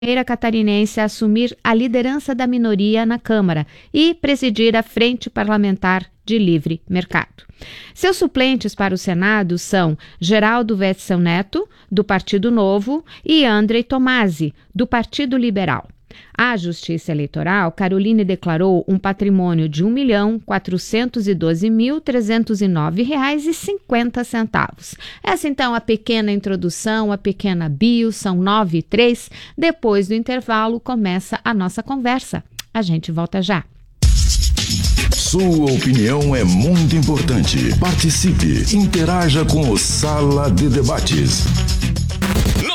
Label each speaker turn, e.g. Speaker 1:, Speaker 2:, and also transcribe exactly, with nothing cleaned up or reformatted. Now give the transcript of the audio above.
Speaker 1: primeira catarinense a assumir a liderança da minoria na Câmara e presidir a Frente Parlamentar de Livre Mercado. Seus suplentes para o Senado são Geraldo Wetzel Neto, do Partido Novo, e Andrei Tomasi, do Partido Liberal. À Justiça Eleitoral, Caroline declarou um patrimônio de um milhão quatrocentos e doze mil trezentos e nove reais e cinquenta centavos. Essa então a pequena introdução, a pequena bio, são nove e três. Depois do intervalo começa a nossa conversa. A gente volta já.
Speaker 2: Sua opinião é muito importante. Participe, interaja com o Sala de Debates.